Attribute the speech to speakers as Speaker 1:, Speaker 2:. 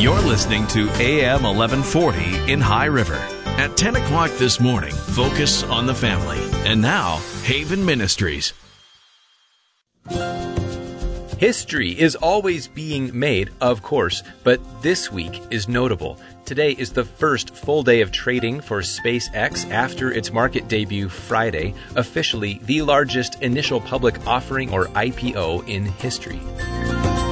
Speaker 1: You're listening to AM 1140 in High River. At 10 o'clock this morning, focus on the family. And now, Haven Ministries.
Speaker 2: History is always being made, of course, but this week is notable. Today is the first full day of trading for SpaceX after its market debut Friday, officially the largest initial public offering or IPO in history.